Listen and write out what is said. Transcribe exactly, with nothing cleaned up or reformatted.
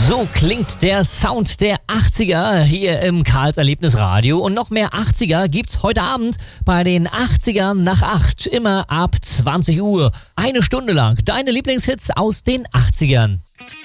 So klingt der Sound der achtziger hier im Karls Erlebnisradio. Und noch mehr achtziger gibt's heute Abend bei den achtzigern nach acht, immer ab zwanzig Uhr. Eine Stunde lang deine Lieblingshits aus den achtzigern.